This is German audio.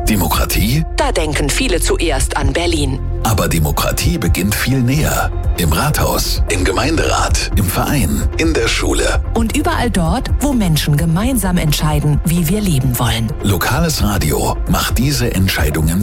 Demokratie? Da denken viele zuerst an Berlin. Aber Demokratie beginnt viel näher. Im Rathaus, im Gemeinderat, im Verein, in der Schule. Und überall dort, wo Menschen gemeinsam entscheiden, wie wir leben wollen. Lokales Radio macht diese Entscheidungen